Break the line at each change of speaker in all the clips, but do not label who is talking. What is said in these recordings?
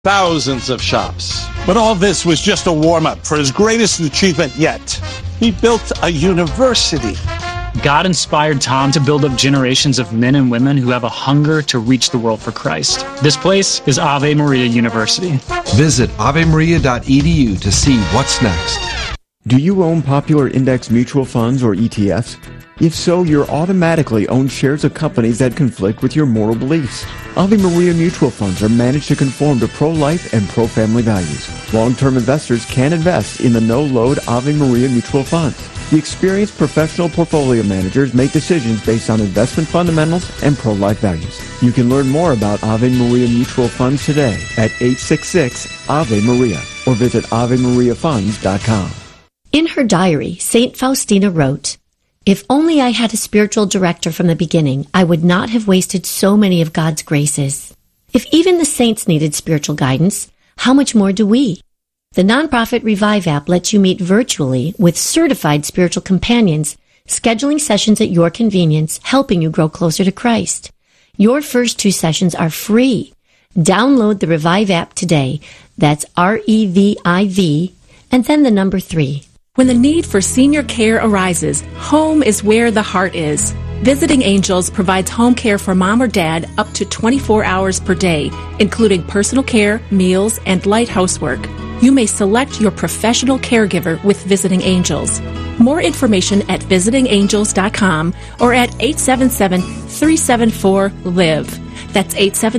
thousands of shops.
But all this was just a warm-up for his greatest achievement yet. He built a university.
God inspired Tom to build up generations of men and women who have a hunger to reach the world for Christ. This place is Ave Maria University.
Visit avemaria.edu to see what's next.
Do you own popular index mutual funds or ETFs? If so, you're automatically own shares of companies that conflict with your moral beliefs. Ave Maria mutual funds are managed to conform to pro-life and pro-family values. Long-term investors can invest in the no-load Ave Maria mutual funds. The experienced professional portfolio managers make decisions based on investment fundamentals and pro-life values. You can learn more about Ave Maria mutual funds today at 866-AVE-MARIA or visit AveMariaFunds.com.
In her diary, St. Faustina wrote, "If only I had a spiritual director from the beginning, I would not have wasted so many of God's graces. If even the saints needed spiritual guidance, how much more do we?" The nonprofit Revive app lets you meet virtually with certified spiritual companions, scheduling sessions at your convenience, helping you grow closer to Christ. Your first 2 sessions are free. Download the Revive app today. That's REVIV, and then the number 3.
When the need for senior care arises, home is where the heart is. Visiting Angels provides home care for mom or dad up to 24 hours per day, including personal care, meals, and light housework. You may select your professional caregiver with Visiting Angels. More information at visitingangels.com or at 877-374-LIVE. That's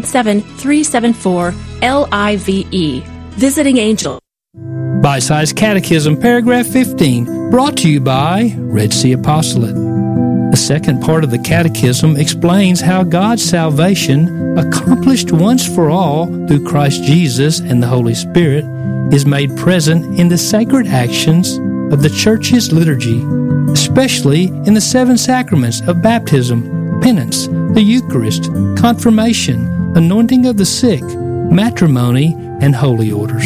877-374-LIVE. Visiting Angels.
Bite-Sized Catechism, paragraph 15, brought to you by Red Sea Apostolate. The second part of the Catechism explains how God's salvation, accomplished once for all through Christ Jesus and the Holy Spirit, is made present in the sacred actions of the Church's liturgy, especially in the 7 sacraments of baptism, penance, the Eucharist, confirmation, anointing of the sick, matrimony, and holy orders.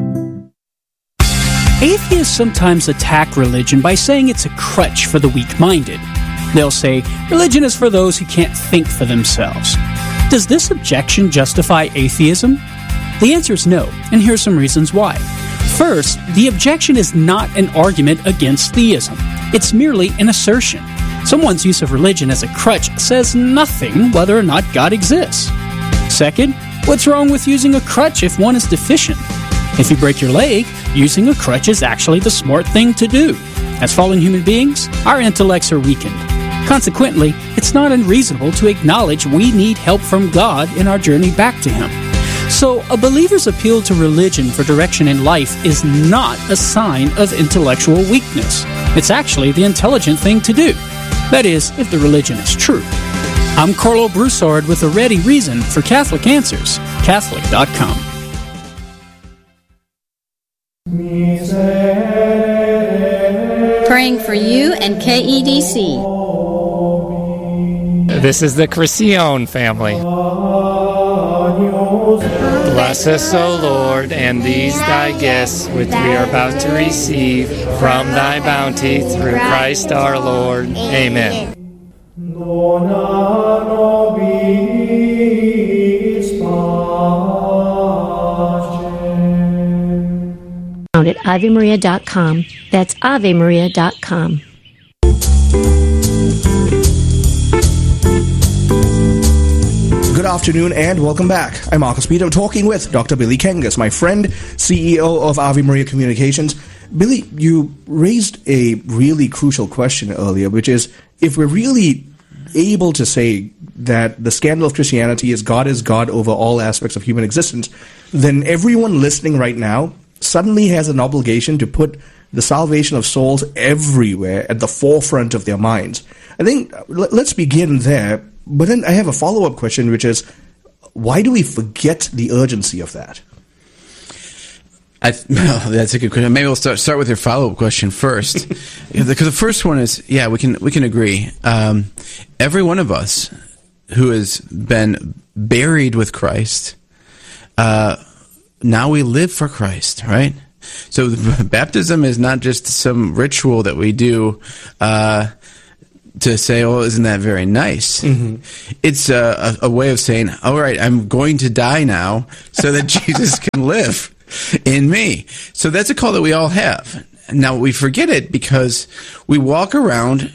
Atheists sometimes attack religion by saying it's a crutch for the weak-minded. They'll say, religion is for those who can't think for themselves. Does this objection justify atheism? The answer is no, and here's some reasons why. First, the objection is not an argument against theism. It's merely an assertion. Someone's use of religion as a crutch says nothing whether or not God exists. Second, what's wrong with using a crutch if one is deficient? If you break your leg, using a crutch is actually the smart thing to do. As fallen human beings, our intellects are weakened. Consequently, it's not unreasonable to acknowledge we need help from God in our journey back to Him. So, a believer's appeal to religion for direction in life is not a sign of intellectual weakness. It's actually the intelligent thing to do. That is, if the religion is true. I'm Carlo Broussard with a ready reason for Catholic Answers, Catholic.com.
Praying for you and KEDC.
This is the Crescione family. Bless us, O Lord, and these thy gifts, which we are about to receive from thy bounty through Christ our Lord. Amen.
Found at AveMaria.com. That's AveMaria.com.
Good afternoon and welcome back. I'm Marcus Peter, talking with Dr. Billy Kengas, my friend, CEO of Ave Maria Communications. Billy, you raised a really crucial question earlier, which is, if we're really able to say that the scandal of Christianity is God over all aspects of human existence, then everyone listening right now suddenly has an obligation to put the salvation of souls everywhere at the forefront of their minds. I think let's begin there. But then I have a follow-up question, which is, why do we forget the urgency of that?
That's a good question. Maybe we'll start with your follow-up question first, because the first one is, yeah, we can agree. Every one of us who has been buried with Christ, now we live for Christ, right? So baptism is not just some ritual that we do to say, "Oh, isn't that very nice?" It's a way of saying, "All right, I'm going to die now so that Jesus can live in me." So that's a call that we all have. Now, we forget it because we walk around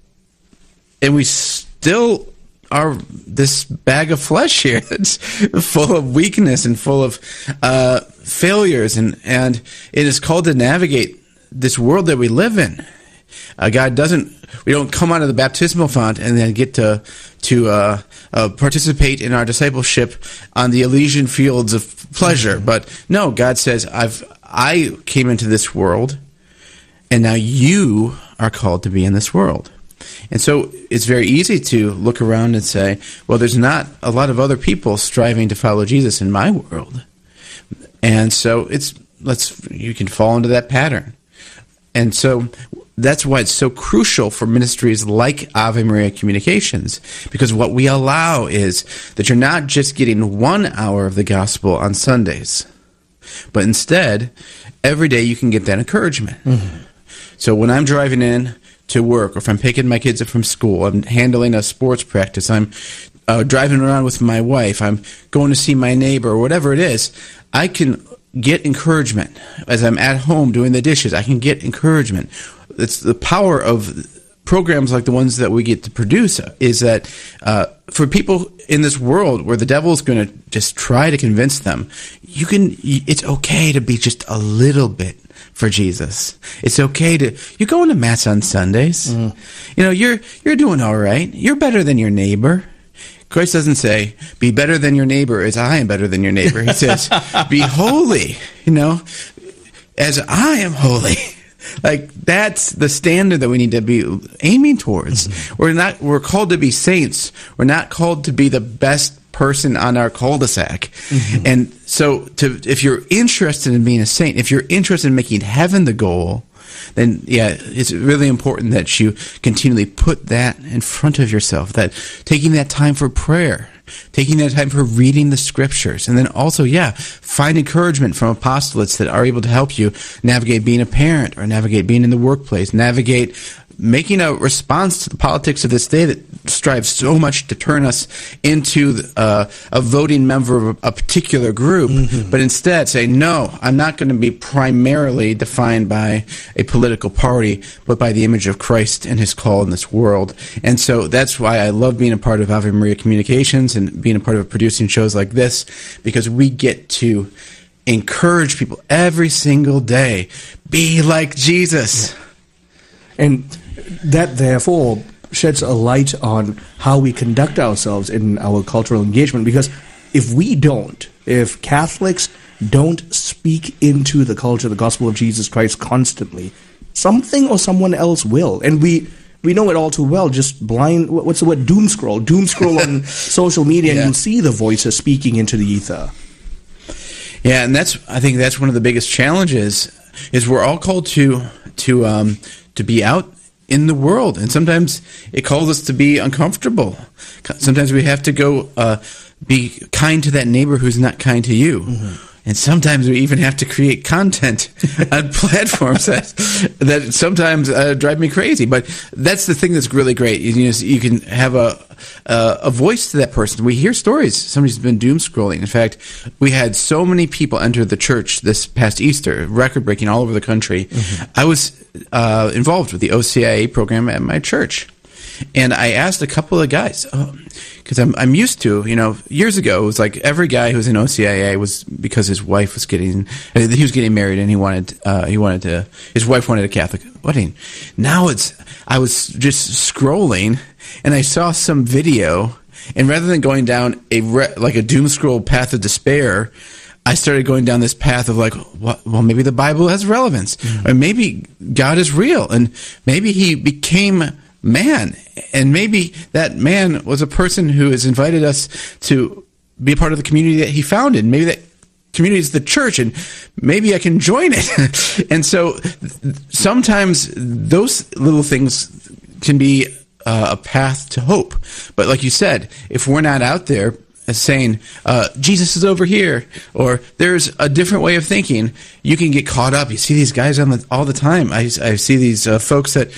and we still are this bag of flesh here that's full of weakness and full of failures, and it is called to navigate this world that we live in. We don't come out of the baptismal font and then get to participate in our discipleship on the Elysian fields of pleasure. But no, God says, I came into this world, and now you are called to be in this world. And so it's very easy to look around and say, well, there's not a lot of other people striving to follow Jesus in my world. And so you can fall into that pattern. And so that's why it's so crucial for ministries like Ave Maria Communications, because what we allow is that you're not just getting 1 hour of the gospel on Sundays, but instead, every day you can get that encouragement. So when I'm driving in to work, or if I'm picking my kids up from school, I'm handling a sports practice, I'm driving around with my wife, I'm going to see my neighbor, or whatever it is, I can get encouragement. As I'm at home doing the dishes, I can get encouragement. It's the power of programs like the ones that we get to produce, is that for people in this world where the devil is going to just try to convince them, it's okay to be just a little bit for Jesus. It's okay you're going to Mass on Sundays. You're doing all right. You're better than your neighbor. Christ doesn't say, be better than your neighbor as I am better than your neighbor. He says, be holy, as I am holy. Like, that's the standard that we need to be aiming towards. We're called to be saints. We're not called to be the best person on our cul-de-sac. And so if you're interested in being a saint, if you're interested in making heaven the goal, then it's really important that you continually put that in front of yourself, that taking that time for prayer, taking that time for reading the scriptures, and then also, find encouragement from apostolates that are able to help you navigate being a parent, or navigate being in the workplace, navigate making a response to the politics of this day that strives so much to turn us into a voting member of a particular group, but instead say, no, I'm not going to be primarily defined by a political party, but by the image of Christ and his call in this world. And so that's why I love being a part of Ave Maria Communications and being a part of producing shows like this, because we get to encourage people every single day, be like Jesus.
And that, therefore, sheds a light on how we conduct ourselves in our cultural engagement. Because if Catholics don't speak into the culture, the gospel of Jesus Christ constantly, something or someone else will. And we know it all too well. Just what's the word? Doom scroll on social media, and you'll see the voices speaking into the ether.
Yeah, and I think that's one of the biggest challenges, is we're all called to be out in the world, and sometimes it calls us to be uncomfortable. Sometimes we have to go be kind to that neighbor who's not kind to you. And sometimes we even have to create content on platforms that sometimes drive me crazy. But that's the thing that's really great. You can have a voice to that person. We hear stories. Somebody's been doom scrolling. In fact, we had so many people enter the church this past Easter, record-breaking all over the country. I was involved with the OCIA program at my church. And I asked a couple of guys, because I'm used to, years ago, it was like every guy who was in OCIA was because his wife was getting married, and his wife wanted a Catholic wedding. Now I was just scrolling, and I saw some video, and rather than going down like a doom scroll path of despair, I started going down this path of well, maybe the Bible has relevance, or maybe God is real, and maybe he became man, and maybe that man was a person who has invited us to be a part of the community that he founded. Maybe that community is the church, and maybe I can join it. And so sometimes those little things can be a path to hope. But like you said, if we're not out there saying, Jesus is over here, or there's a different way of thinking, you can get caught up. You see these guys all the time. I see these folks that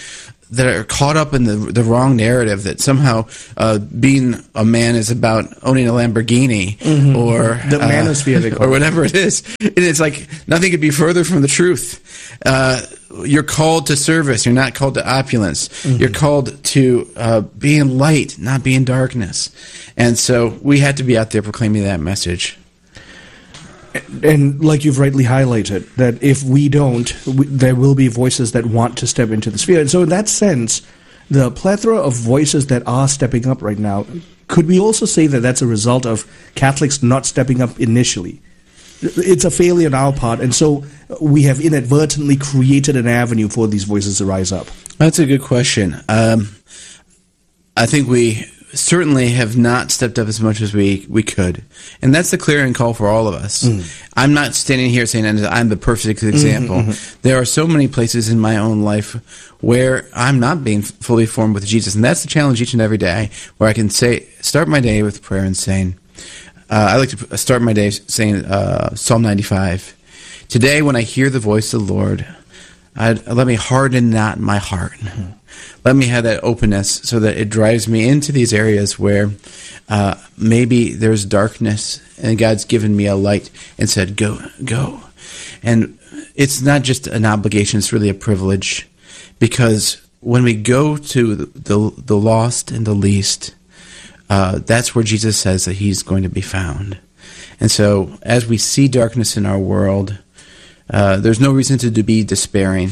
that are caught up in the wrong narrative that somehow being a man is about owning a Lamborghini or
the manosphere
or whatever it is. And it's like nothing could be further from the truth. You're called to service. You're not called to opulence. You're called to be in light, not be in darkness. And so we had to be out there proclaiming that message.
And like you've rightly highlighted, that if we don't, there will be voices that want to step into the sphere. And so in that sense, the plethora of voices that are stepping up right now, could we also say that that's a result of Catholics not stepping up initially? It's a failure on our part, and so we have inadvertently created an avenue for these voices to rise up.
That's a good question. I think we certainly have not stepped up as much as we could. And that's the clarion call for all of us. I'm not standing here saying I'm the perfect example. There are so many places in my own life where I'm not being fully formed with Jesus. And that's the challenge each and every day, where I can start my day with prayer and saying, I like to start my day saying Psalm 95. Today, when I hear the voice of the Lord, let me harden not my heart. Let me have that openness so that it drives me into these areas where maybe there's darkness and God's given me a light and said, go. And it's not just an obligation, it's really a privilege, because when we go to the lost and the least, that's where Jesus says that he's going to be found. And so as we see darkness in our world, there's no reason to be despairing.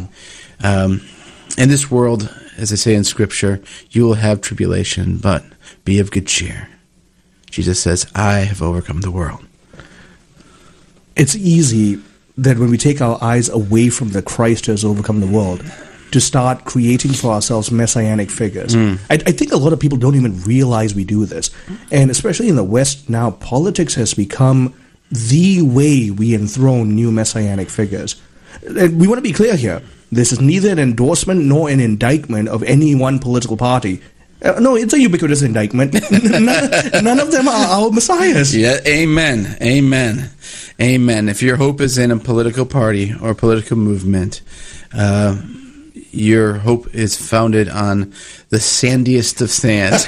In this world, as I say in Scripture, you will have tribulation, but be of good cheer. Jesus says, I have overcome the world.
It's easy that when we take our eyes away from the Christ who has overcome the world, to start creating for ourselves messianic figures. I think a lot of people don't even realize we do this. And especially in the West now, politics has become the way we enthrone new messianic figures. And we want to be clear here. This is neither an endorsement nor an indictment of any one political party. No, it's a ubiquitous indictment. None of them are our messiahs.
Yeah, amen. If your hope is in a political party or a political movement, your hope is founded on the sandiest of sands.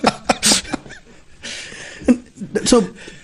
So,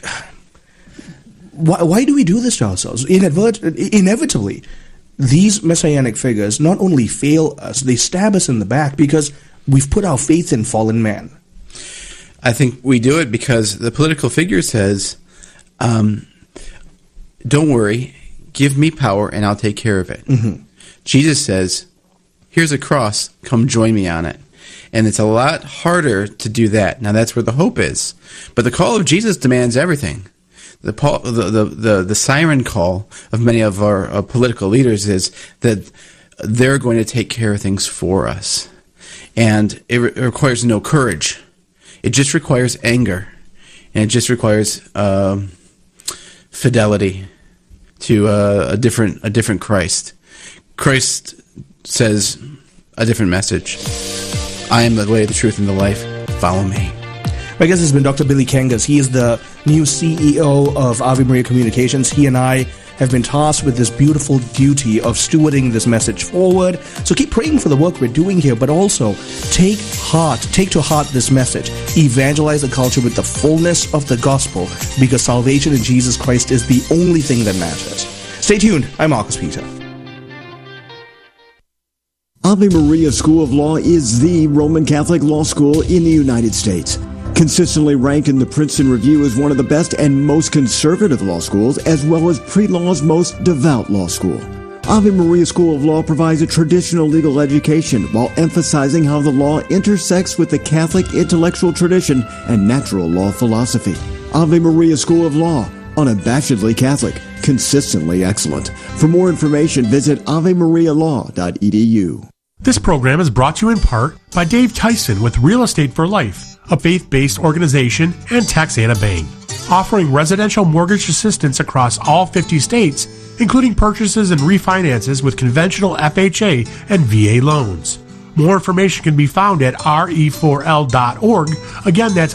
why do we do this to ourselves? Inevitably, these messianic figures not only fail us, they stab us in the back because we've put our faith in fallen man.
I think we do it because the political figure says, don't worry, give me power and I'll take care of it. Jesus says, here's a cross, come join me on it. And it's a lot harder to do that. Now that's where the hope is. But the call of Jesus demands everything. The siren call of many of our political leaders is that they're going to take care of things for us. And it requires no courage. It just requires anger. And it just requires fidelity to a different Christ. Christ says a different message. I am the way, the truth, and the life. Follow me.
My guest has been Dr. Billy Kangas. He is the new CEO of Ave Maria Communications. He and I have been tasked with this beautiful duty of stewarding this message forward. So keep praying for the work we're doing here, but also take to heart this message. Evangelize the culture with the fullness of the gospel, because salvation in Jesus Christ is the only thing that matters. Stay tuned. I'm Marcus Peter.
Ave Maria School of Law is the Roman Catholic law school in the United States. Consistently ranked in the Princeton Review as one of the best and most conservative law schools, as well as pre-law's most devout law school. Ave Maria School of Law provides a traditional legal education while emphasizing how the law intersects with the Catholic intellectual tradition and natural law philosophy. Ave Maria School of Law, unabashedly Catholic, consistently excellent. For more information, visit avemarialaw.edu.
This program is brought to you in part by Dave Tyson with Real Estate for Life, a faith-based organization, and Taxana Bank, offering residential mortgage assistance across all 50 states, including purchases and refinances with conventional FHA and VA loans. More information can be found at re4l.org. Again, that's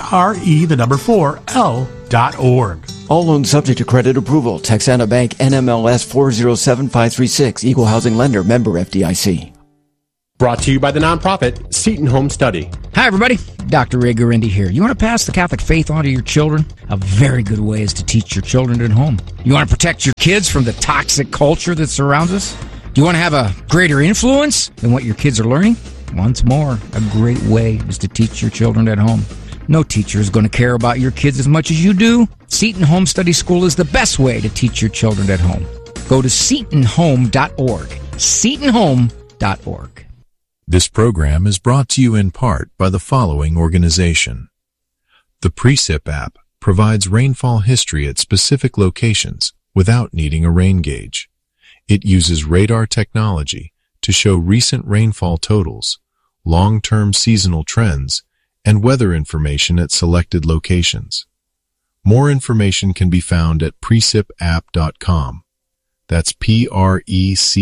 re4l.org.
All loans subject to credit approval. Taxana Bank, NMLS 407536, Equal Housing Lender, member FDIC.
Brought to you by the nonprofit Seton Home Study.
Hi, everybody. Dr. Ray Guarendi here. You want to pass the Catholic faith on to your children? A very good way is to teach your children at home. You want to protect your kids from the toxic culture that surrounds us? Do you want to have a greater influence than what your kids are learning? Once more, a great way is to teach your children at home. No teacher is going to care about your kids as much as you do. Seton Home Study School is the best way to teach your children at home. Go to setonhome.org. setonhome.org.
This program is brought to you in part by the following organization. The Precip app provides rainfall history at specific locations without needing a rain gauge. It uses radar technology to show recent rainfall totals, long-term seasonal trends, and weather information at selected locations. More information can be found at precipapp.com. That's P-R-E-C.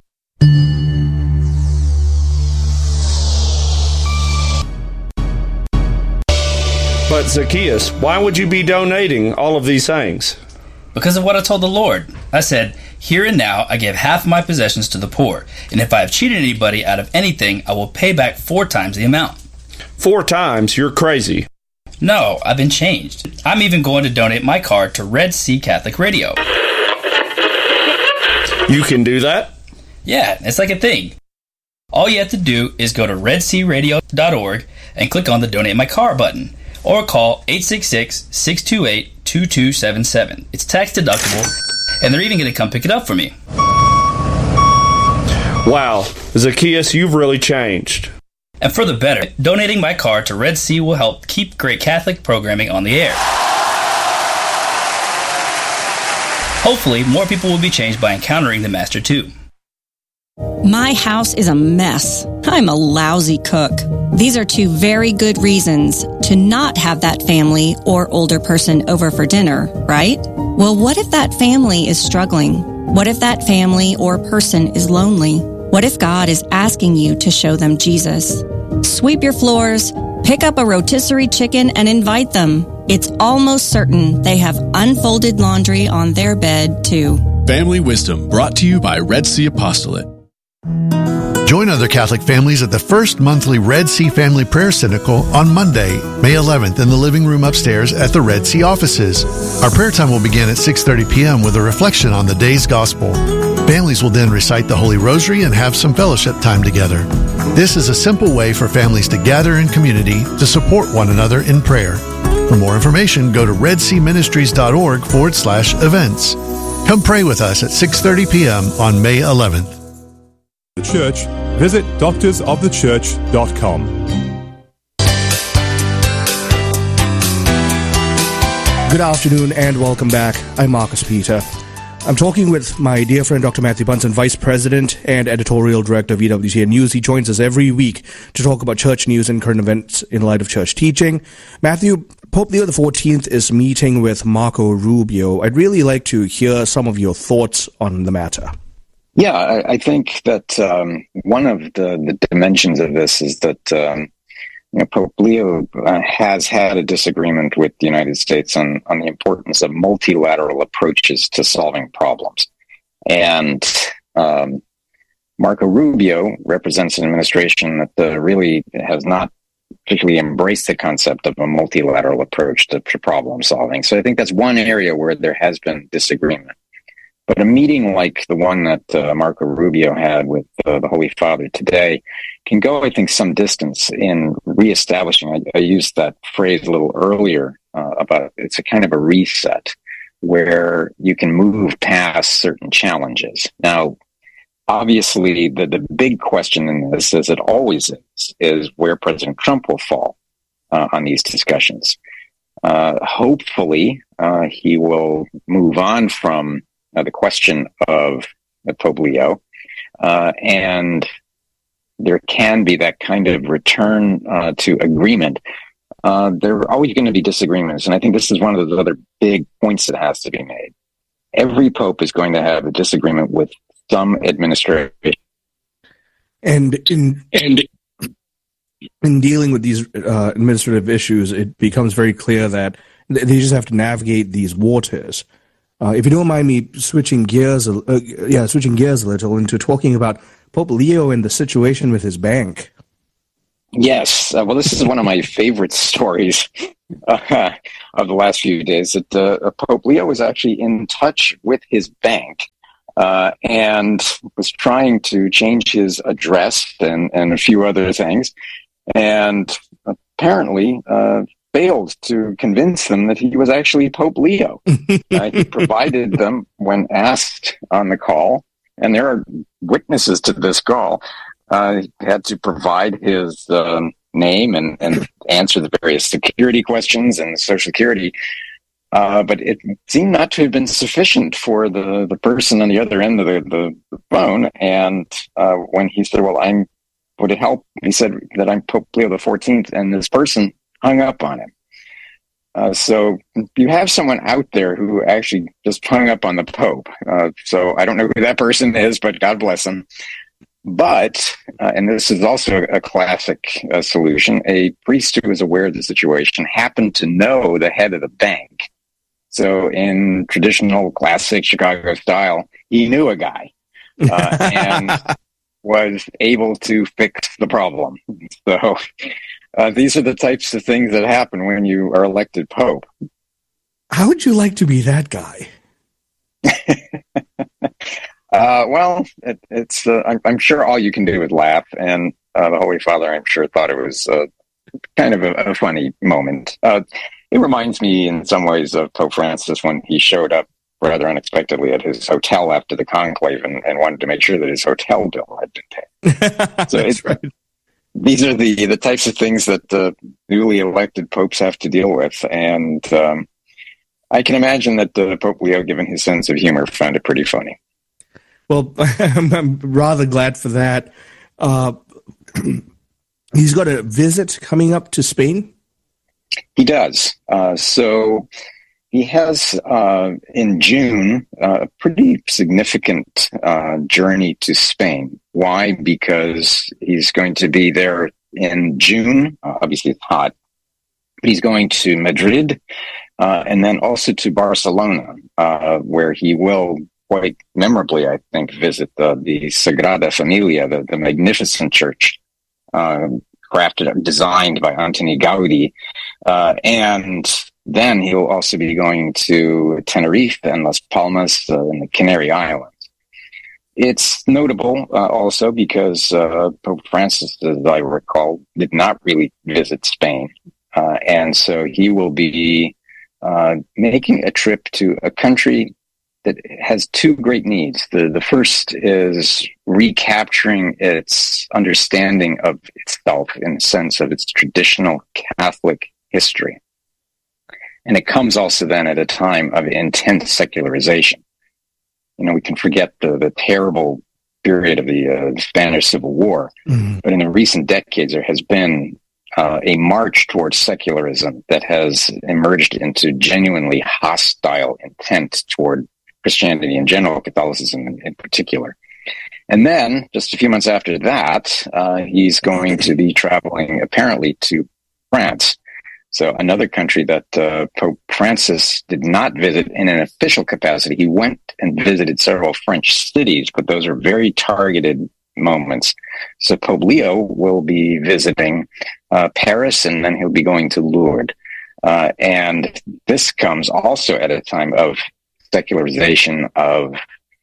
But Zacchaeus, why would you be donating all of these things?
Because of what I told the Lord. I said, "Here and now I give half of my possessions to the poor, and if I have cheated anybody out of anything, I will pay back 4 times the amount."
4 times? You're crazy.
No, I've been changed. I'm even going to donate my car to Red Sea Catholic Radio.
You can do that?
Yeah, it's like a thing. All you have to do is go to redsearadio.org and click on the Donate My Car button, or call 866-628-2277. It's tax deductible, and they're even going to come pick it up for me.
Wow, Zacchaeus, you've really changed.
And for the better, donating my car to Red Sea will help keep great Catholic programming on the air. Hopefully, more people will be changed by encountering the Master too.
My house is a mess. I'm a lousy cook. These are 2 very good reasons to not have that family or older person over for dinner, right? Well, what if that family is struggling? What if that family or person is lonely? What if God is asking you to show them Jesus? Sweep your floors, pick up a rotisserie chicken, and invite them. It's almost certain they have unfolded laundry on their bed, too.
Family Wisdom, brought to you by Red Sea Apostolate.
Join other Catholic families at the first monthly Red Sea Family Prayer Synodical on Monday, May 11th in the living room upstairs at the Red Sea offices. Our prayer time will begin at 6:30 p.m. with a reflection on the day's gospel. Families will then recite the Holy Rosary and have some fellowship time together. This is a simple way for families to gather in community to support one another in prayer. For more information, go to redseaministries.org/events. Come pray with us at 6:30 p.m. on May 11th.
The church, visit doctorsofthechurch.com.
Good afternoon and welcome back. I'm Marcus Peter. I'm talking with my dear friend Dr. Matthew Bunson, Vice President and Editorial Director of EWTN News. He joins us every week to talk about church news and current events in light of church teaching. Matthew, Pope Leo XIV is meeting with Marco Rubio. I'd really like to hear some of your thoughts on the matter.
Yeah, I think that one of the dimensions of this is that Pope Leo has had a disagreement with the United States on the importance of multilateral approaches to solving problems. And Marco Rubio represents an administration that really has not particularly embraced the concept of a multilateral approach to problem solving. So I think that's one area where there has been disagreement. But a meeting like the one that Marco Rubio had with the Holy Father today can go, I think, some distance in reestablishing. I used that phrase a little earlier about it's a kind of a reset where you can move past certain challenges. Now, obviously, the big question in this, as it always is where President Trump will fall on these discussions. Hopefully, he will move on from the question of Pope Leo, and there can be that kind of return to agreement. There are always going to be disagreements, and I think this is one of those other big points that has to be made. Every pope is going to have a disagreement with some administration.
And in dealing with these administrative issues, it becomes very clear that they just have to navigate these waters. If you don't mind me switching gears a little into talking about Pope Leo and the situation with his bank.
Yes. Well, this is one of my favorite stories of the last few days, that Pope Leo was actually in touch with his bank and was trying to change his address and a few other things, and apparently failed to convince them that he was actually Pope Leo. He provided them when asked on the call, and there are witnesses to this call. He had to provide his name and answer the various security questions and Social Security. But it seemed not to have been sufficient for the person on the other end of the phone. And when he said, well, would it help? He said that I'm Pope Leo the 14th, and this person hung up on him. So you have someone out there who actually just hung up on the Pope. So I don't know who that person is, but God bless him. But, and this is also a classic solution, a priest who was aware of the situation happened to know the head of the bank. So in traditional classic Chicago style, he knew a guy and was able to fix the problem. So these are the types of things that happen when you are elected Pope.
How would you like to be that guy?
Well, it's I'm sure all you can do is laugh, and the Holy Father, I'm sure, thought it was kind of a funny moment. It reminds me in some ways of Pope Francis when he showed up rather unexpectedly at his hotel after the conclave and wanted to make sure that his hotel bill had been paid. So right. These are the types of things that newly elected popes have to deal with, and I can imagine that Pope Leo, given his sense of humor, found it pretty funny.
Well, I'm rather glad for that. He's got a visit coming up to Spain?
He does. So he has, in June, a pretty significant journey to Spain. Why? Because he's going to be there in June. Obviously, it's hot. But he's going to Madrid and then also to Barcelona, where he will quite memorably, I think, visit the Sagrada Familia, the magnificent church designed by Antoni Gaudi. And then he'll also be going to Tenerife and Las Palmas in the Canary Islands. It's notable also because Pope Francis, as I recall, did not really visit Spain. And so he will be making a trip to a country that has two great needs. The first is recapturing its understanding of itself in the sense of its traditional Catholic history. And it comes also then at a time of intense secularization. You know, we can forget the terrible period of the Spanish Civil War, but in the recent decades, there has been a march towards secularism that has emerged into genuinely hostile intent toward Christianity in general, Catholicism in particular. And then, just a few months after that, he's going to be traveling apparently to France. So another country that Pope Francis did not visit in an official capacity. He went and visited several French cities, but those are very targeted moments. So Pope Leo will be visiting Paris, and then he'll be going to Lourdes. And this comes also at a time of secularization, of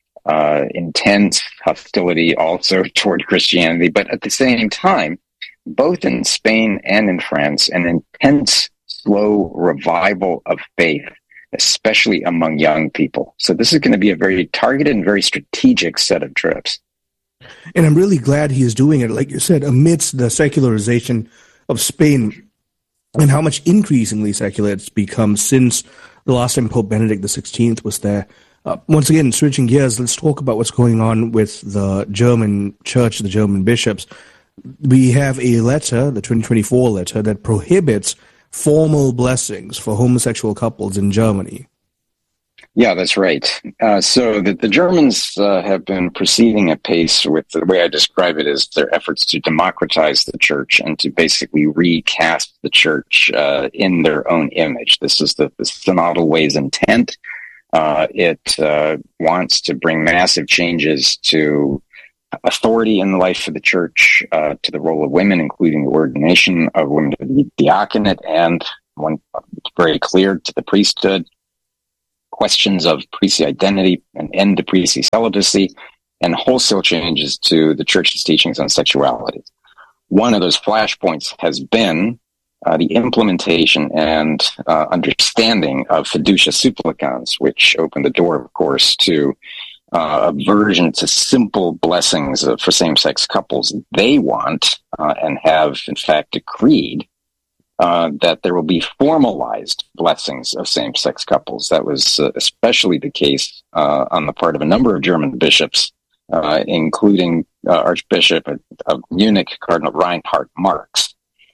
intense hostility also toward Christianity, but at the same time, both in Spain and in France, an intense, slow revival of faith, especially among young people. So this is going to be a very targeted and very strategic set of trips.
And I'm really glad he is doing it, like you said, amidst the secularization of Spain and how much increasingly secular it's become since the last time Pope Benedict XVI was there. Once again, switching gears, let's talk about what's going on with the German church, the German bishops. We have a letter, the 2024 letter, that prohibits formal blessings for homosexual couples in Germany.
Yeah, that's right. So the Germans have been proceeding at pace with, the way I describe it, is their efforts to democratize the church and to basically recast the church in their own image. This is the synodal way's intent. It wants to bring massive changes to authority in the life of the church, to the role of women, including the ordination of women to the diaconate, and it's very clear to the priesthood, questions of priestly identity, an end to priestly celibacy, and wholesale changes to the church's teachings on sexuality. One of those flashpoints has been the implementation and understanding of fiducia supplicans, which opened the door, of course, to aversion to simple blessings for same-sex couples. They want and have, in fact, decreed that there will be formalized blessings of same-sex couples. That was especially the case on the part of a number of German bishops, including Archbishop of Munich, Cardinal Reinhard Marx.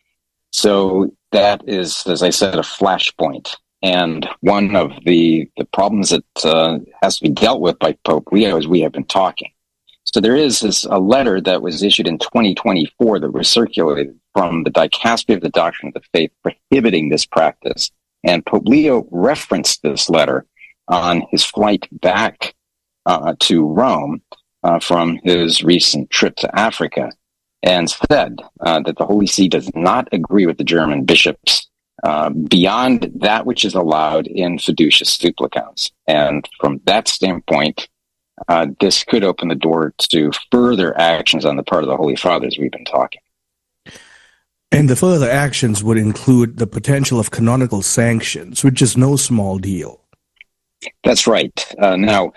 So that is, as I said, a flashpoint. And one of the problems that has to be dealt with by Pope Leo, as we have been talking. So there is a letter that was issued in 2024 that was circulated from the Dicastery of the Doctrine of the Faith prohibiting this practice. And Pope Leo referenced this letter on his flight back to Rome from his recent trip to Africa, and said that the Holy See does not agree with the German bishops beyond that which is allowed in fiducia supplicans. And from that standpoint, this could open the door to further actions on the part of the Holy Fathers we've been talking.
And the further actions would include the potential of canonical sanctions, which is no small deal.
That's right. Now,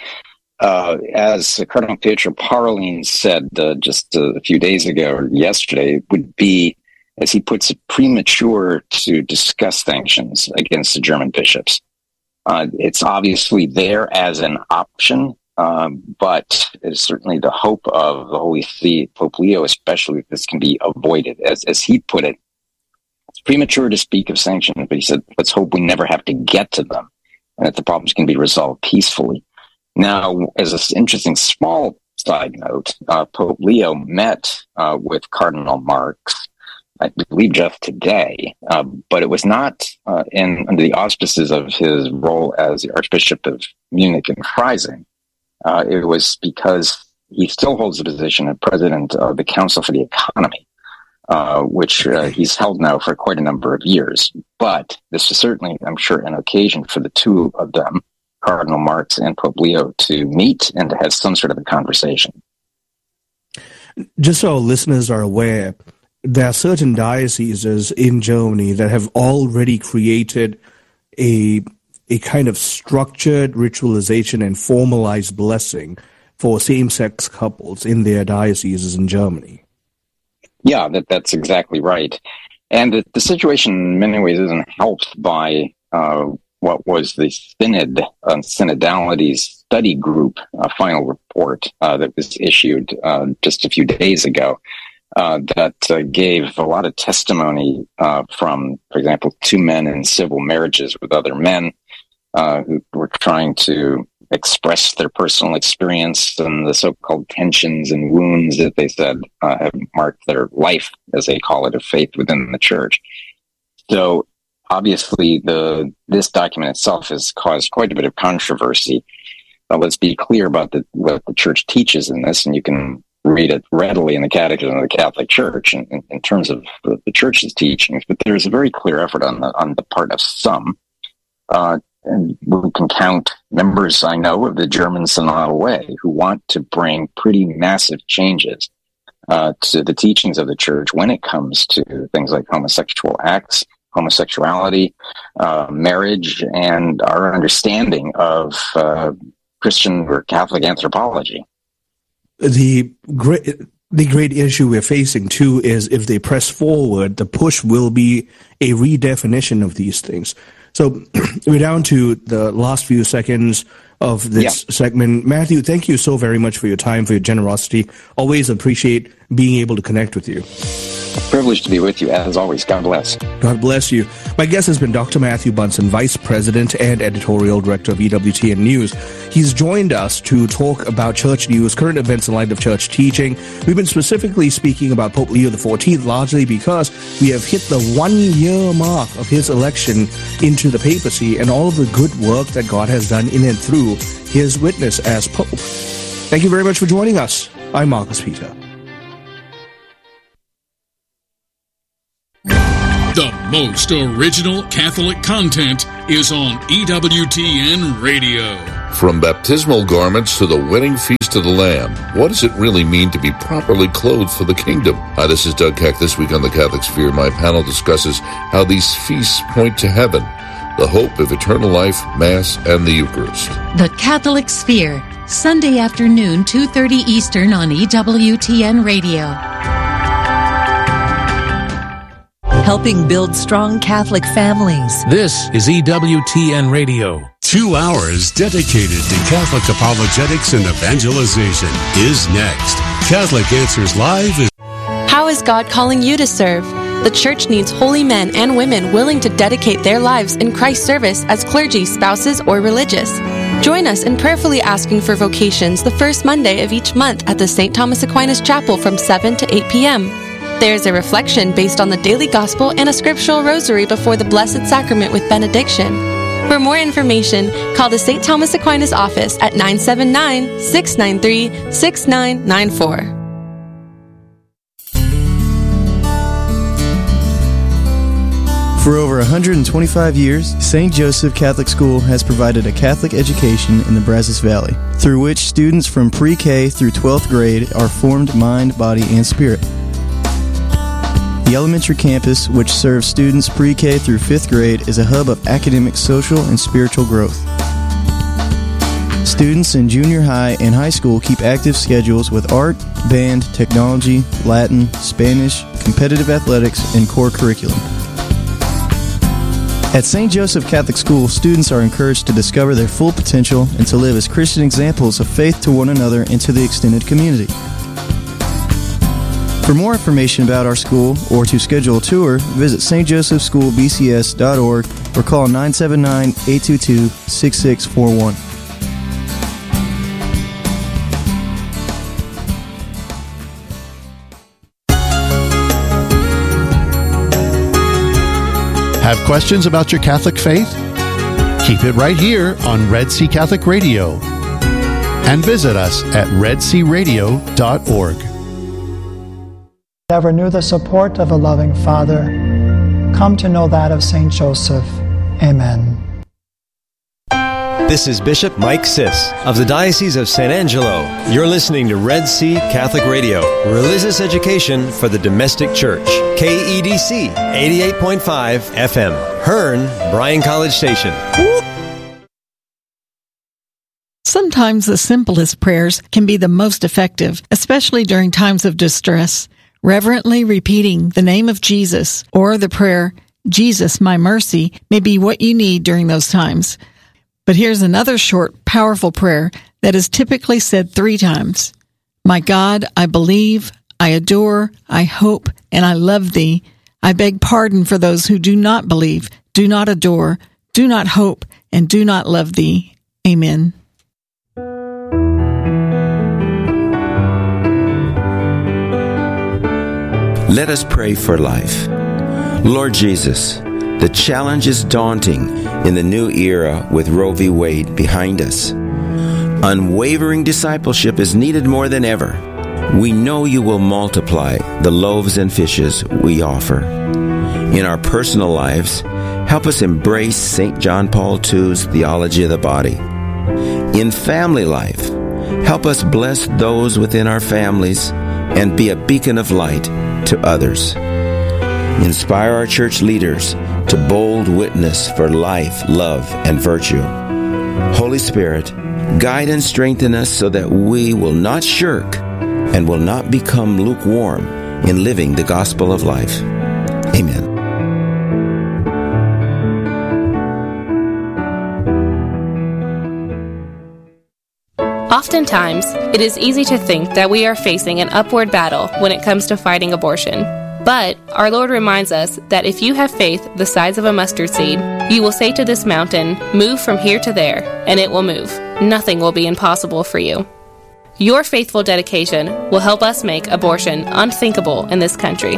as Cardinal Pietro Parolin said just a few days ago or yesterday, it would be, as he puts it, premature to discuss sanctions against the German bishops. It's obviously there as an option, but it's certainly the hope of the Holy See, Pope Leo especially, that this can be avoided. As he put it, it's premature to speak of sanctions, but he said, let's hope we never have to get to them, and that the problems can be resolved peacefully. Now, as an interesting small side note, Pope Leo met with Cardinal Marx, I believe just today, but it was not under the auspices of his role as the Archbishop of Munich and Freising. It was because he still holds the position of president of the Council for the Economy, which he's held now for quite a number of years. But this is certainly, I'm sure, an occasion for the two of them, Cardinal Marx and Pope Leo, to meet and to have some sort of a conversation.
Just so our listeners are aware, there are certain dioceses in Germany that have already created a kind of structured ritualization and formalized blessing for same-sex couples in their dioceses in Germany.
Yeah, that's exactly right. And the situation in many ways isn't helped by what was the Synod on Synodality's study group final report that was issued just a few days ago. That gave a lot of testimony from, for example, two men in civil marriages with other men who were trying to express their personal experience and the so-called tensions and wounds that they said have marked their life, as they call it, of faith within the church. So obviously this document itself has caused quite a bit of controversy. Let's be clear about what the church teaches in this, and you can read it readily in the Catechism of the Catholic Church in terms of the Church's teachings. But there's a very clear effort on the part of some, and we can count members, I know, of the German Synodal Way who want to bring pretty massive changes to the teachings of the Church when it comes to things like homosexual acts, homosexuality, marriage, and our understanding of Christian or Catholic anthropology.
The great issue we're facing, too, is if they press forward, the push will be a redefinition of these things. So we're down to the last few seconds of this segment. Matthew, thank you so very much for your time, for your generosity. Always appreciate being able to connect with you.
Privileged to be with you, as always. God bless.
God bless you. My guest has been Dr. Matthew Bunson, Vice President and Editorial Director of EWTN News. He's joined us to talk about church news, current events in light of church teaching. We've been specifically speaking about Pope Leo XIV, largely because we have hit the 1-year mark of his election into the papacy and all of the good work that God has done in and through his witness as Pope. Thank you very much for joining us. I'm Marcus Peter.
The most original Catholic content is on EWTN Radio.
From baptismal garments to the wedding feast of the Lamb, what does it really mean to be properly clothed for the kingdom? Hi, this is Doug Keck. This week on the Catholic Sphere, my panel discusses how these feasts point to heaven, the hope of eternal life, Mass, and the Eucharist.
The Catholic Sphere, Sunday afternoon, 2:30 Eastern on EWTN Radio.
Helping build strong Catholic families.
This is EWTN Radio.
2 hours dedicated to Catholic apologetics and evangelization is next. Catholic Answers Live is...
How is God calling you to serve? The Church needs holy men and women willing to dedicate their lives in Christ's service as clergy, spouses, or religious. Join us in prayerfully asking for vocations the first Monday of each month at the St. Thomas Aquinas Chapel from 7 to 8 p.m. There's a reflection based on the daily gospel and a scriptural rosary before the Blessed Sacrament with benediction. For more information, call the St. Thomas Aquinas office at 979-693-6994.
For over 125 years, St. Joseph Catholic School has provided a Catholic education in the Brazos Valley, through which students from pre-K through 12th grade are formed mind, body, and spirit. The elementary campus, which serves students pre-K through 5th grade, is a hub of academic, social, and spiritual growth. Students in junior high and high school keep active schedules with art, band, technology, Latin, Spanish, competitive athletics, and core curriculum. At St. Joseph Catholic School, students are encouraged to discover their full potential and to live as Christian examples of faith to one another and to the extended community. For more information about our school or to schedule a tour, visit stjosephschoolbcs.org or call 979-822-6641.
Have questions about your Catholic faith? Keep it right here on Red Sea Catholic Radio. And visit us at redsearadio.org.
Never knew the support of a loving Father. Come to know that of St. Joseph. Amen.
This is Bishop Mike Siss of the Diocese of San Angelo. You're listening to Red Sea Catholic Radio, religious education for the domestic church. KEDC 88.5 FM, Hearn, Bryan College Station.
Sometimes the simplest prayers can be the most effective, especially during times of distress. Reverently repeating the name of Jesus or the prayer, Jesus, my mercy, may be what you need during those times. But here's another short, powerful prayer that is typically said 3 times. My God, I believe, I adore, I hope, and I love thee. I beg pardon for those who do not believe, do not adore, do not hope, and do not love thee. Amen.
Let us pray for life. Lord Jesus, the challenge is daunting in the new era with Roe v. Wade behind us. Unwavering discipleship is needed more than ever. We know you will multiply the loaves and fishes we offer. In our personal lives, help us embrace St. John Paul II's theology of the body. In family life, help us bless those within our families and be a beacon of light to others. Inspire our church leaders to bold witness for life, love, and virtue. Holy Spirit, guide and strengthen us so that we will not shirk and will not become lukewarm in living the gospel of life. Amen.
Oftentimes, it is easy to think that we are facing an upward battle when it comes to fighting abortion. But our Lord reminds us that if you have faith the size of a mustard seed, you will say to this mountain, "Move from here to there," and it will move. Nothing will be impossible for you. Your faithful dedication will help us make abortion unthinkable in this country.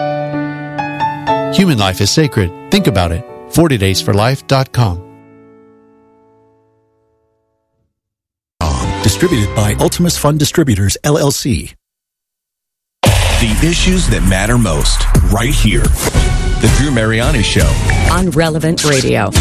Human life is sacred. Think about it. 40daysforlife.com.
Distributed by Ultimus Fund Distributors, LLC. The issues that matter most, right here. The Drew Mariani Show.
On Relevant Radio.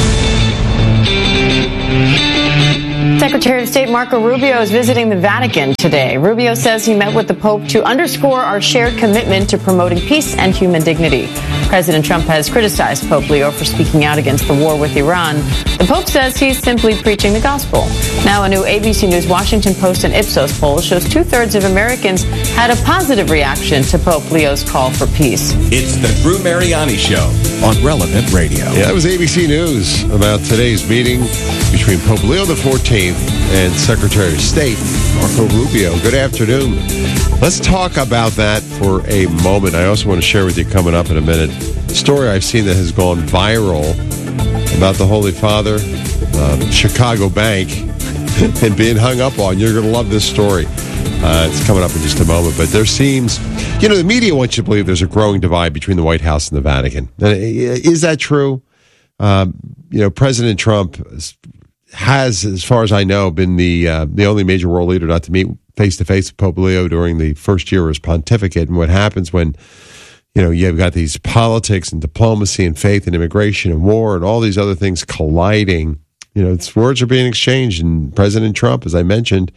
Secretary of State Marco Rubio is visiting the Vatican today. Rubio says he met with the Pope to underscore our shared commitment to promoting peace and human dignity. President Trump has criticized Pope Leo for speaking out against the war with Iran. The Pope says he's simply preaching the gospel. Now, a new ABC News Washington Post and Ipsos poll shows 2/3 of Americans had a positive reaction to Pope Leo's call for peace.
It's the Drew Mariani Show on Relevant Radio.
Yeah, that was ABC News about today's meeting between Pope Leo XIV and Secretary of State Marco Rubio. Good afternoon. Let's talk about that for a moment. I also want to share with you coming up in a minute a story I've seen that has gone viral about the Holy Father, Chicago Bank, and being hung up on. You're going to love this story. It's coming up in just a moment. But there seems, the media wants you to believe there's a growing divide between the White House and the Vatican. Is that true? President Trump has, as far as I know, been the only major world leader not to meet face-to-face with Pope Leo during the first year of his pontificate. And what happens when, you've got these politics and diplomacy and faith and immigration and war and all these other things colliding, words are being exchanged. And President Trump, as I mentioned,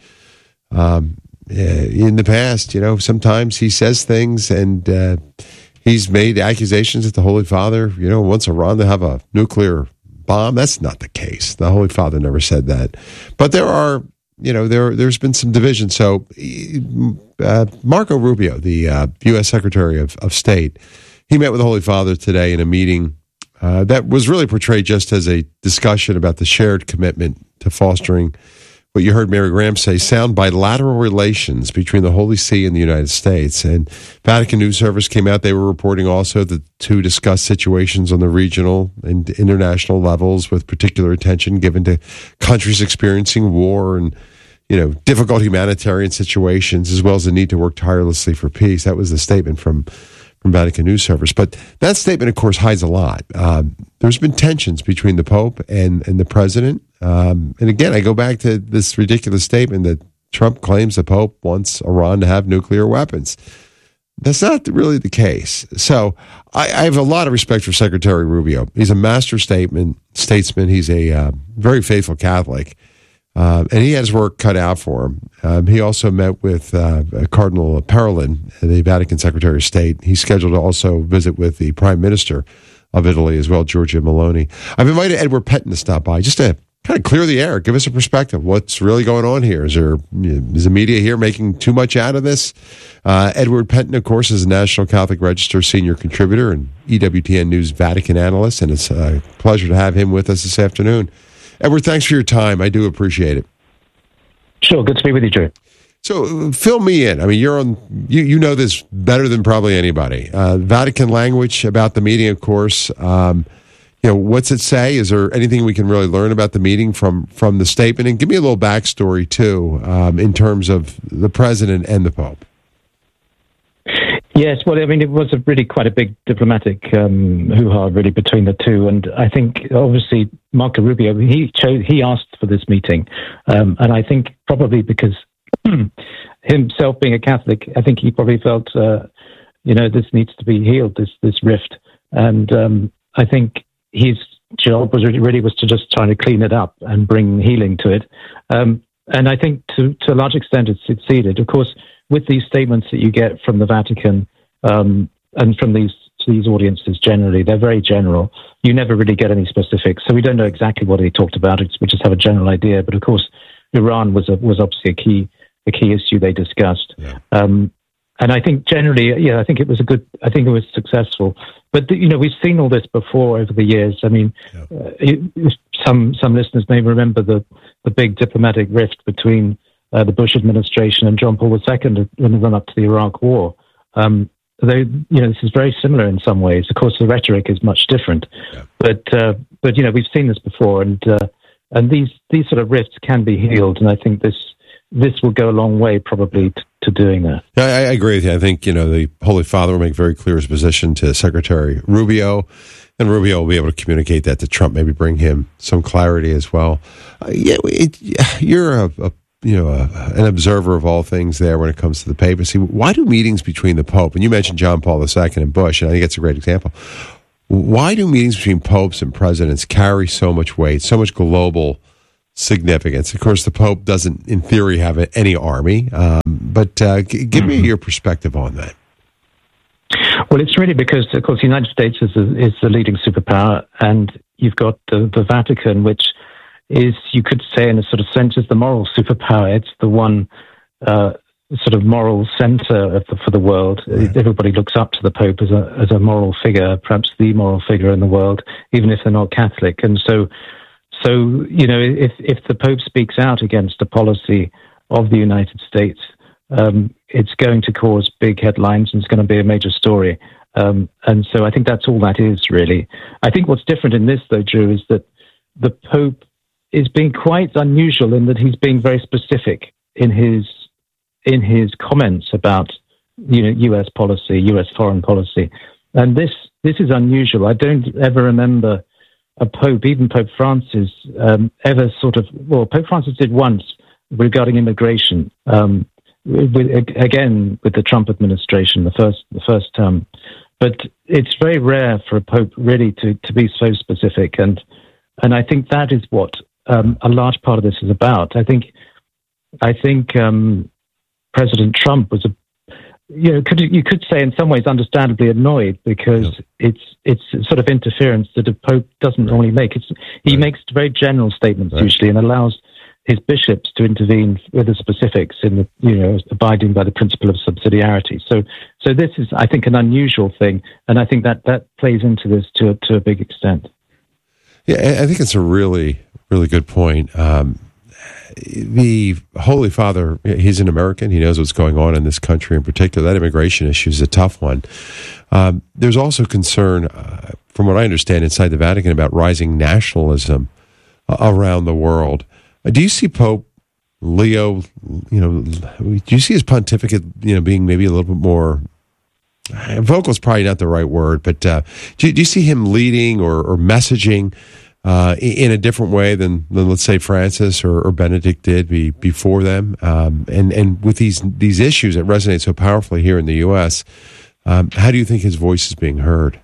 in the past, sometimes he says things and he's made accusations that the Holy Father, wants Iran to have a nuclear bomb. That's not the case. The Holy Father never said that. But there are, there's been some division. So Marco Rubio, the U.S. Secretary of State, he met with the Holy Father today in a meeting that was really portrayed just as a discussion about the shared commitment to fostering what you heard Mary Graham say, sound bilateral relations between the Holy See and the United States. And Vatican News Service came out. They were reporting also that to discuss situations on the regional and international levels with particular attention given to countries experiencing war and, difficult humanitarian situations, as well as the need to work tirelessly for peace. That was the statement from Vatican News Service. But that statement, of course, hides a lot. There's been tensions between the Pope and the President. And again, I go back to this ridiculous statement that Trump claims the Pope wants Iran to have nuclear weapons. That's not really the case. So I have a lot of respect for Secretary Rubio. He's a master statesman. He's a very faithful Catholic. And he has work cut out for him. He also met with Cardinal Parolin, the Vatican Secretary of State. He's scheduled to also visit with the Prime Minister of Italy as well, Giorgia Meloni. I've invited Edward Pentin to stop by just to kind of clear the air, give us a perspective. What's really going on here? Is the media here making too much out of this? Edward Pentin, of course, is a National Catholic Register senior contributor and EWTN News Vatican analyst, and it's a pleasure to have him with us this afternoon. Edward, thanks for your time. I do appreciate it.
Sure, good to be with you, Drew.
So fill me in. I mean, you're on. You know this better than probably anybody. Vatican language about the meeting, of course. What's it say? Is there anything we can really learn about the meeting from the statement? And give me a little backstory too, in terms of the president and the Pope.
Yes, well, I mean, it was really quite a big diplomatic hoo-ha, really, between the two. And I think, obviously, Marco Rubio, he asked for this meeting. And I think probably because himself being a Catholic, I think he probably felt, this needs to be healed, this rift. And I think his job was to just try to clean it up and bring healing to it. And I think to a large extent it succeeded. Of course, with these statements that you get from the Vatican and from these audiences generally, they're very general. You never really get any specifics. So we don't know exactly what he talked about. We just have a general idea. But of course, Iran was obviously a key issue they discussed. Yeah. And I think generally, I think it was successful. But, we've seen all this before over the years. I mean, some listeners may remember the big diplomatic rift between the Bush administration and John Paul II in the run-up to the Iraq War. This is very similar in some ways. Of course, the rhetoric is much different, but we've seen this before, and these sort of rifts can be healed, and I think this will go a long way probably to doing that.
I agree with you. I think the Holy Father will make very clear his position to Secretary Rubio, and Rubio will be able to communicate that to Trump, maybe bring him some clarity as well. You're an observer of all things there when it comes to the papacy. Why do meetings between the Pope, and you mentioned John Paul II and Bush, and I think that's a great example. Why do meetings between popes and presidents carry so much weight, so much global significance? Of course, the Pope doesn't, in theory, have any army, but give me your perspective on that.
Well, it's really because, of course, the United States is the leading superpower, and you've got the Vatican, which is, you could say, in a sort of sense, is the moral superpower. It's the one sort of moral center for the world. Right. Everybody looks up to the Pope as a moral figure, perhaps the moral figure in the world, even if they're not Catholic. And so if the Pope speaks out against a policy of the United States, it's going to cause big headlines and it's going to be a major story. And so I think that's all that is, really. I think what's different in this, though, Drew, is that the Pope is being quite unusual in that he's being very specific in his comments about U.S. policy, U.S. foreign policy. And this is unusual. I don't ever remember a Pope, even Pope Francis, ever Pope Francis did once regarding immigration, with the Trump administration, the first term. But it's very rare for a Pope really to be so specific, and I think that is what a large part of this is about. I think President Trump was you could say in some ways understandably annoyed because it's sort of interference that a Pope doesn't normally make. He makes very general statements usually and allows his bishops to intervene with the specifics in abiding by the principle of subsidiarity. So this is, I think, an unusual thing, and I think that plays into this to a big extent.
Yeah, I think it's a really, really good point. The Holy Father, he's an American. He knows what's going on in this country in particular. That immigration issue is a tough one. There's also concern, from what I understand, inside the Vatican about rising nationalism around the world. Do you see Pope Leo, do you see his pontificate, being maybe a little bit more, vocal is probably not the right word, but do you see him leading or messaging in a different way than let's say Francis or Benedict did before them, and with these issues that resonate so powerfully here in the U.S., how do you think his voice is being heard?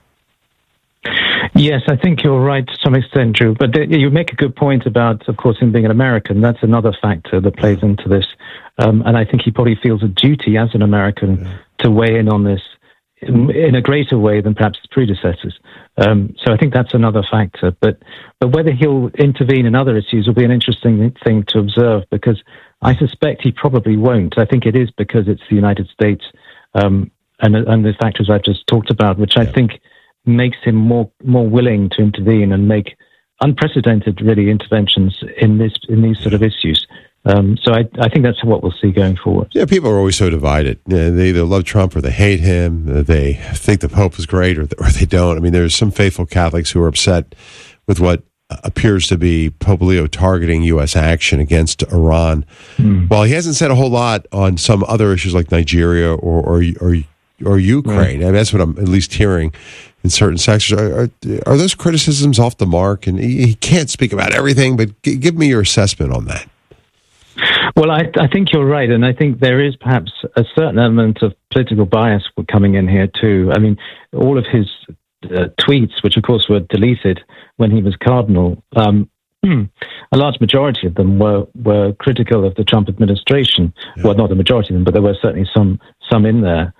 Yes, I think you're right to some extent, Drew. But you make a good point about, of course, him being an American. That's another factor that plays into this, and I think he probably feels a duty as an American to weigh in on this in a greater way than perhaps his predecessors. So I think that's another factor. But whether he'll intervene in other issues will be an interesting thing to observe, because I suspect he probably won't. I think it is because it's the United States and the factors I've just talked about, which I think makes him more willing to intervene and make unprecedented, really, interventions in these sort of issues. So I think that's what we'll see going forward. Yeah,
people are always so divided. They either love Trump or they hate him. They think the Pope is great or they don't. I mean, there's some faithful Catholics who are upset with what appears to be Pope Leo targeting U.S. action against Iran. While he hasn't said a whole lot on some other issues like Nigeria or Ukraine. I mean, that's what I'm at least hearing in certain sections. Are those criticisms off the mark? And he can't speak about everything, but give me your assessment on that.
Well, I think you're right, and I think there is perhaps a certain element of political bias coming in here too. I mean, all of his tweets, which of course were deleted when he was cardinal, a large majority of them were critical of the Trump administration. Yeah. Well, not the majority of them, but there were certainly some in there.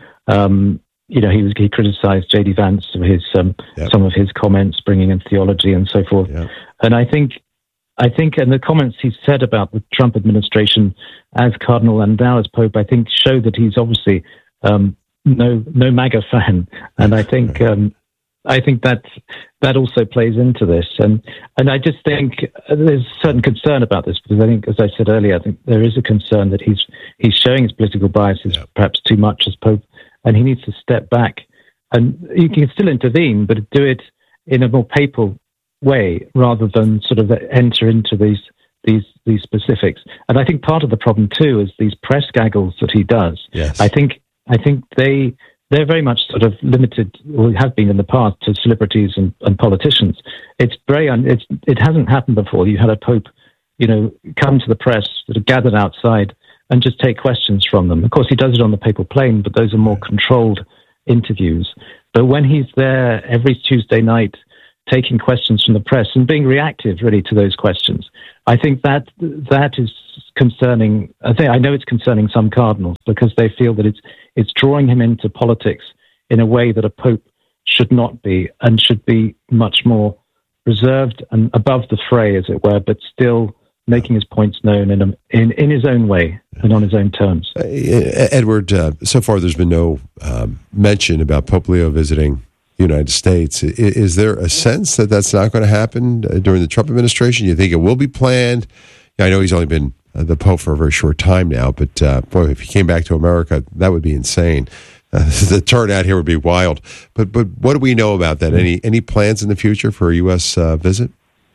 He criticized J.D. Vance for his some of his comments, bringing in theology and so forth. Yeah. And I think, and the comments he said about the Trump administration as cardinal and now as pope, I think show that he's obviously no MAGA fan. And I think I think that also plays into this, and I just think there's a certain concern about this, because I think, as I said earlier, I think there is a concern that he's showing his political biases perhaps too much as Pope, and he needs to step back. And you can still intervene, but do it in a more papal way rather than sort of enter into these specifics. And I think part of the problem too is these press gaggles that he does.
Yes.
I think they're very much sort of limited, or have been in the past, to celebrities and politicians. It hasn't happened before. You had a Pope, come to the press that are gathered outside and just take questions from them. Of course, he does it on the papal plane, but those are more controlled interviews. But when he's there every Tuesday night taking questions from the press and being reactive really to those questions, I think that is concerning. I know it's concerning some cardinals, because they feel that it's drawing him into politics in a way that a pope should not be, and should be much more reserved and above the fray, as it were, but still making his points known in his own way and on his own terms.
Edward, so far there's been no mention about Pope Leo visiting the United States. Is there a sense that that's not going to happen during the Trump administration? You think it will be planned? I know he's only been the Pope for a very short time now, but boy, if he came back to America, that would be insane. The turnout here would be wild. But what do we know about that? Any plans in the future for a U.S. visit?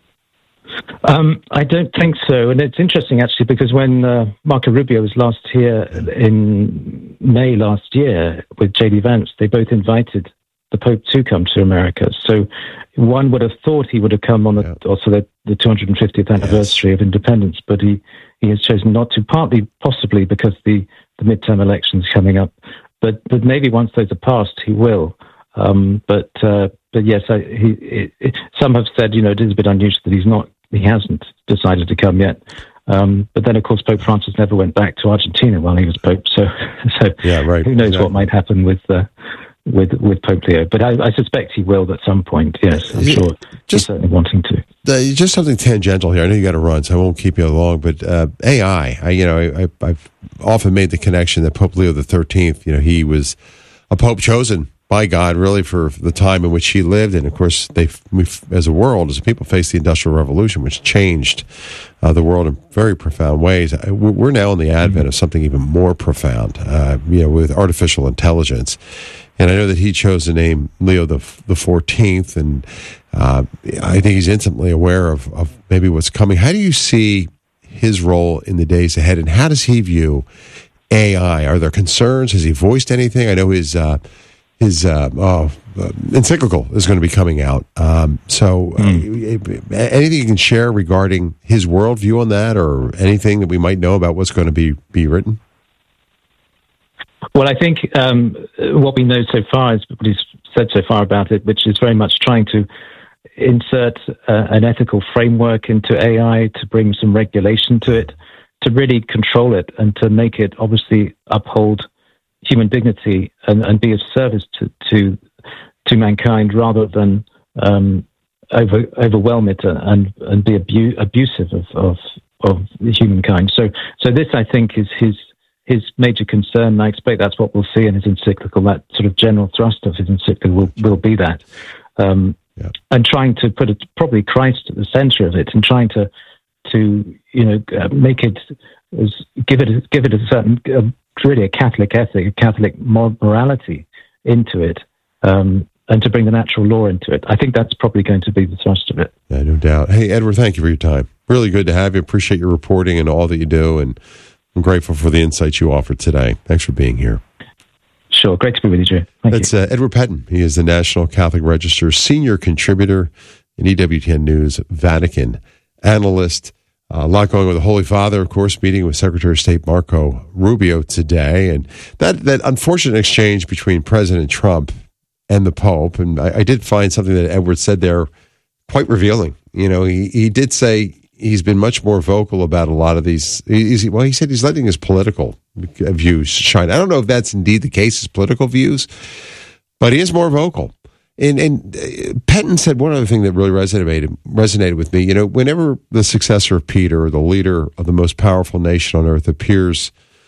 I don't think so. And it's interesting, actually, because when Marco Rubio was last here in May last year with J.D. Vance, they both invited the Pope to come to America. So one would have thought he would have come on the 250th anniversary of independence, but he has chosen not to, partly possibly because the midterm elections coming up. But maybe once those are passed, he will. But yes, some have said, it is a bit unusual that he hasn't decided to come yet. But then, of course, Pope Francis never went back to Argentina while he was Pope. So
yeah, right.
Who knows what might happen with Pope Leo? But I suspect he will at some point. Yes, I'm sure he's certainly wanting to.
Just something tangential here. I know you got to run, so I won't keep you long. But AI, I've often made the connection that Pope Leo XIII, he was a pope chosen by God, really, for the time in which he lived. And of course, we, as a world, as a people, faced the Industrial Revolution, which changed the world in very profound ways. We're now in the advent of something even more profound, with artificial intelligence. And I know that he chose the name Leo the 14th, and I think he's intimately aware of maybe what's coming. How do you see his role in the days ahead, and how does he view AI? Are there concerns? Has he voiced anything? I know his encyclical is going to be coming out. Anything you can share regarding his worldview on that, or anything that we might know about what's going to be written?
Well, I think what we know so far is what he's said so far about it, which is very much trying to insert an ethical framework into AI, to bring some regulation to it, to really control it, and to make it obviously uphold human dignity and be of service to mankind, rather than overwhelm it and be abusive of humankind. So this, I think, is his major concern, and I expect that's what we'll see in his encyclical. That sort of general thrust of his encyclical will be that, and trying to put probably Christ at the center of it, and trying to make it give it a certain really a Catholic ethic, a Catholic morality into it, and to bring the natural law into it. I think that's probably going to be the thrust of it.
Yeah, no doubt. Hey, Edward, thank you for your time. Really good to have you. Appreciate your reporting and all that you do, and I'm grateful for the insights you offered today. Thanks for being here.
Sure. Great to be with you, Jay.
That's Edward Pettin. He is the National Catholic Register senior contributor in EWTN News, Vatican analyst. A lot going with the Holy Father, of course, meeting with Secretary of State Marco Rubio today. And that unfortunate exchange between President Trump and the Pope. And I did find something that Edward said there quite revealing. He did say he's been much more vocal about a lot of these. He said he's letting his political views shine. I don't know if that's indeed the case, his political views, but he is more vocal. And Pettin said one other thing that really resonated with me. Whenever the successor of Peter, or the leader of the most powerful nation on earth, appears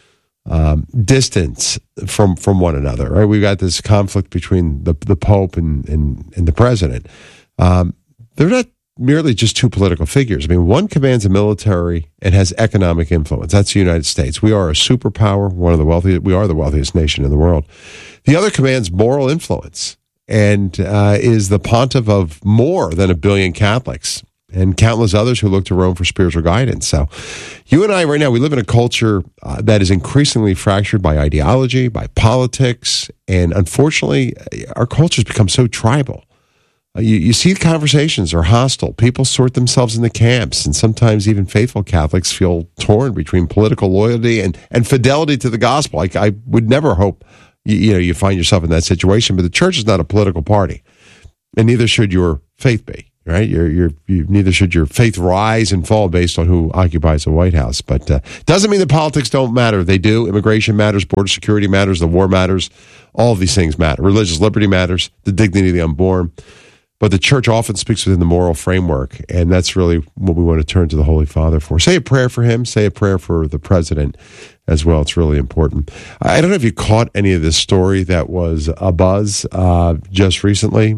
distance from one another. Right? We've got this conflict between the Pope and the president. They're not merely just two political figures. I mean, one commands a military and has economic influence. That's the United States. We are a superpower, we are the wealthiest nation in the world. The other commands moral influence and is the pontiff of more than 1 billion Catholics and countless others who look to Rome for spiritual guidance. So you and I right now, we live in a culture that is increasingly fractured by ideology, by politics, and unfortunately, our culture's become so tribal. You see conversations are hostile. People sort themselves into camps, and sometimes even faithful Catholics feel torn between political loyalty and fidelity to the gospel. I would never hope you find yourself in that situation, but the church is not a political party, and neither should your faith be. Right? Neither should your faith rise and fall based on who occupies the White House. But doesn't mean that politics don't matter. They do. Immigration matters. Border security matters. The war matters. All of these things matter. Religious liberty matters. The dignity of the unborn. But the church often speaks within the moral framework, and that's really what we want to turn to the Holy Father for. Say a prayer for him. Say a prayer for the president as well. It's really important. I don't know if you caught any of this story that was a buzz just recently.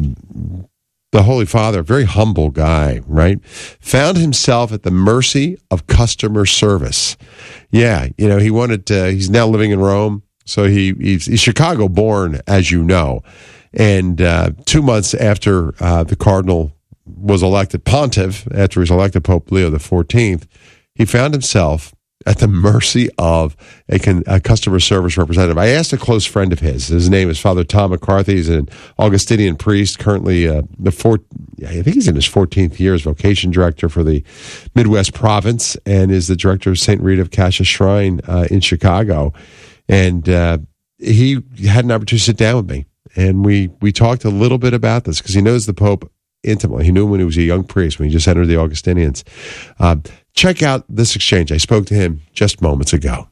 The Holy Father, a very humble guy, right, found himself at the mercy of customer service. Yeah, he wanted he's now living in Rome, so he's Chicago born, as you know. And 2 months after the Cardinal was elected pontiff, after he was elected Pope Leo XIV, he found himself at the mercy of a customer service representative. I asked a close friend of his name is Father Tom McCarthy. He's an Augustinian priest, currently I think he's in his 14th year as vocation director for the Midwest province, and is the director of St. Rita of Cascia Shrine in Chicago. And he had an opportunity to sit down with me, and we talked a little bit about this because he knows the Pope intimately. He knew him when he was a young priest, when he just entered the Augustinians. Check out this exchange. I spoke to him just moments ago.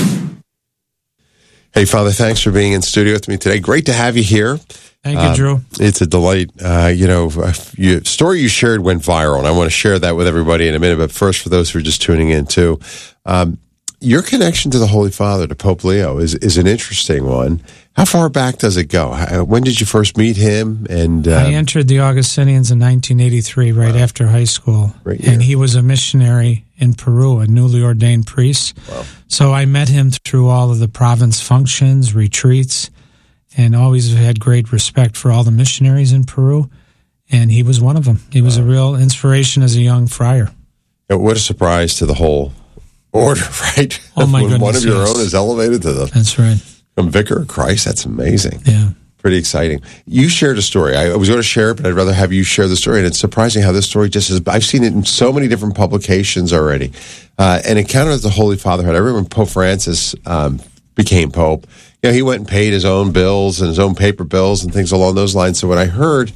Hey, Father, thanks for being in studio with me today. Great to have you here.
Thank you, Drew.
It's a delight. Story you shared went viral, and I want to share that with everybody in a minute. But first, for those who are just tuning in, too, your connection to the Holy Father, to Pope Leo, is an interesting one. How far back does it go? When did you first meet him? And
I entered the Augustinians in 1983, right after high school. And he was a missionary in Peru, a newly ordained priest.
Wow.
So I met him through all of the province functions, retreats, and always had great respect for all the missionaries in Peru. And he was one of them. He was a real inspiration as a young friar.
What a surprise to the whole order, right?
Oh, my goodness,
one of your own is elevated to the...
That's right.
Vicar of Christ. That's amazing.
Yeah.
Pretty exciting. You shared a story. I was going to share it, but I'd rather have you share the story. And it's surprising how this story just is. I've seen it in so many different publications already. An encounter that the Holy Father had. I remember when Pope Francis became Pope. He went and paid his own bills and his own paper bills and things along those lines. So when I heard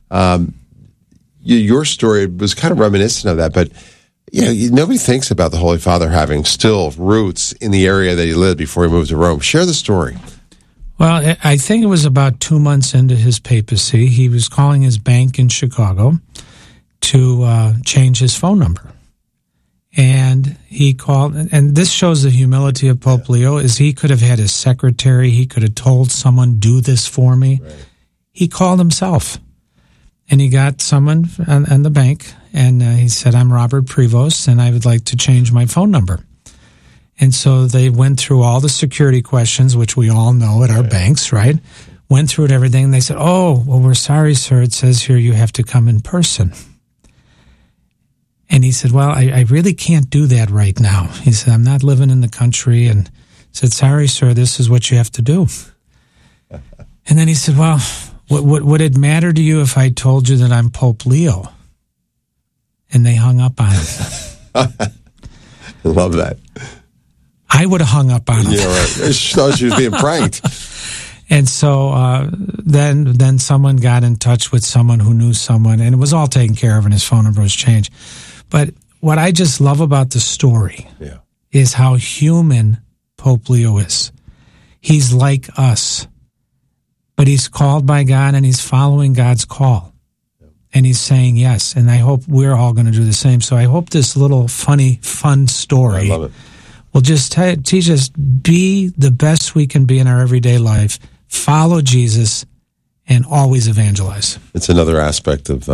your story, it was kind of reminiscent of that. But nobody thinks about the Holy Father having still roots in the area that he lived before he moved to Rome. Share the story.
Well, I think it was about 2 months into his papacy. He was calling his bank in Chicago to change his phone number. And he called, and this shows the humility of Pope Leo, is he could have had his secretary, he could have told someone, do this for me. Right. He called himself. And he got someone on the bank, and he said, I'm Robert Prevost, and I would like to change my phone number. And so they went through all the security questions, which we all know at our banks, right? Went through it, everything, and they said, oh, well, we're sorry, sir. It says here you have to come in person. And he said, well, I really can't do that right now. He said, I'm not living in the country. And said, sorry, sir, this is what you have to do. And then he said, well, would it matter to you if I told you that I'm Pope Leo? And they hung up on him.
Love that.
I would have hung up on him.
Yeah, right. I thought she was being pranked.
And so then someone got in touch with someone who knew someone, and it was all taken care of, and his phone number was changed. But what I just love about the story is how human Pope Leo is. He's like us. But he's called by God, and he's following God's call. And he's saying yes. And I hope we're all going to do the same. So I hope this little fun story will just teach us be the best we can be in our everyday life, follow Jesus, and always evangelize.
It's another aspect of,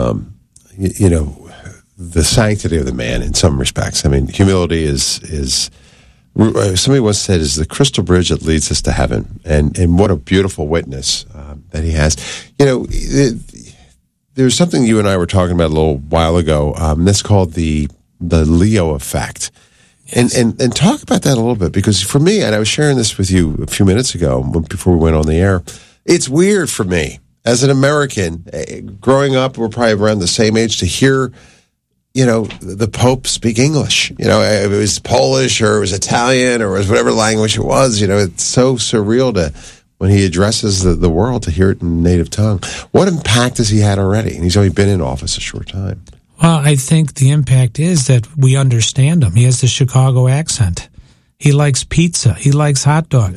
the sanctity of the man in some respects. I mean, humility is somebody once said, is the crystal bridge that leads us to heaven. And what a beautiful witness that he has. There's something you and I were talking about a little while ago, that's called the Leo effect. Yes. And talk about that a little bit, because for me, and I was sharing this with you a few minutes ago before we went on the air, it's weird for me as an American growing up, we're probably around the same age, to hear, the Pope speak English. It was Polish or it was Italian or it was whatever language it was. It's so surreal when he addresses the world, to hear it in native tongue. What impact has he had already? And he's only been in office a short time.
Well, I think the impact is that we understand him. He has the Chicago accent. He likes pizza. He likes hot dogs.